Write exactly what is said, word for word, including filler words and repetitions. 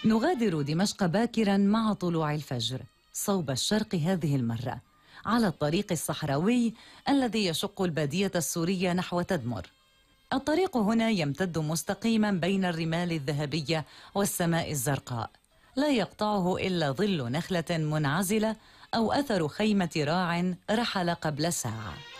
نغادر دمشق باكرا مع طلوع الفجر صوب الشرق هذه المرة، على الطريق الصحراوي الذي يشق البادية السورية نحو تدمر. الطريق هنا يمتد مستقيما بين الرمال الذهبية والسماء الزرقاء، لا يقطعه إلا ظل نخلة منعزلة أو أثر خيمة راع رحل قبل ساعة.